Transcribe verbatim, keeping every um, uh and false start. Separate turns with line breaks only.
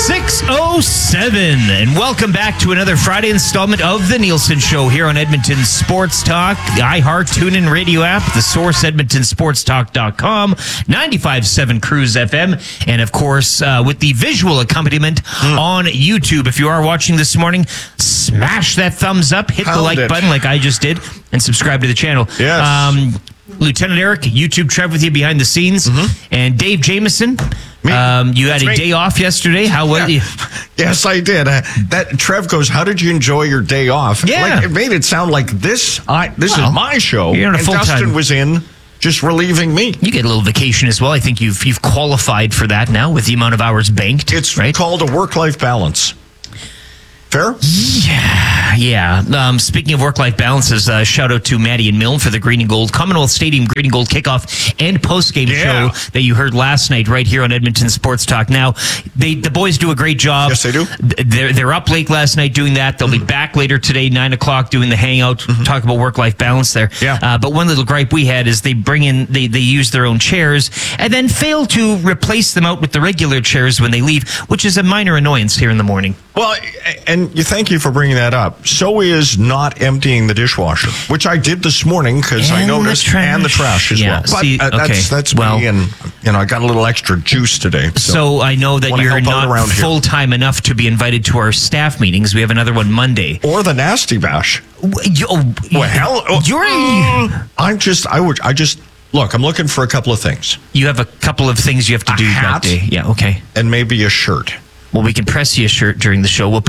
six oh seven, and welcome back to another Friday installment of The Nielsen Show here on Edmonton Sports Talk, the iHeart TuneIn radio app, the Source Edmonton Sports Talk dot com, ninety-five point seven Cruise F M, and of course, uh, with the visual accompaniment mm. on YouTube. If you are watching this morning, smash that thumbs up, hit
Pound
the like
it.
button like I just did, and subscribe to the channel.
Yes.
Um, Lieutenant Eric, YouTube Trev with you behind the scenes, mm-hmm. and Dave Jameson.
Me.
Um, you had
That's
a
me.
day off yesterday. How was
Yeah.
you?
Yes, I did. Uh, that Trev goes, how did you enjoy your day off?
Yeah.
Like, it made it sound like this I, this
Well,
is my show,
you're on a
and
full-time-
Dustin was in just relieving me.
You get a little vacation as well. I think you've you've qualified for that now with the amount of hours banked.
It's
right.
called a work-life balance. Fair?
Yeah, yeah. Um, speaking of work-life balances, uh, shout out to Maddie and Milne for the Green and Gold Commonwealth Stadium Green and Gold kickoff and post-game
Yeah.
show that you heard last night right here on Edmonton Sports Talk. Now, they the boys do a great job.
Yes, they do.
They're they're up late last night doing that. They'll
Mm-hmm.
be back later today, nine o'clock, doing the hangout, mm-hmm. talk about work-life balance there.
Yeah.
Uh, but one little gripe we had is they bring in they they use their own chairs and then fail to replace them out with the regular chairs when they leave, which is a minor annoyance here in the morning.
Well, and you thank you for bringing that up. So is not emptying the dishwasher, which I did this morning because I
And the
noticed,
trash.
and the trash as
Yeah,
well. But
see,
uh, that's
okay.
that's
Well-
me, and you know I got a little extra juice today. So,
So I know that
wanna
you're
help out
not
around here.
full-time enough to be invited to our staff meetings. We have another one Monday.
or the nasty bash.
You, oh,
Well, hell, oh,
you're,
I'm just I would I just look. I'm looking for a couple of things,
you have a couple of things you have to
A
do
hat?
that day. Yeah, okay.
and maybe a shirt.
Well, we can press you a shirt during the show. We'll put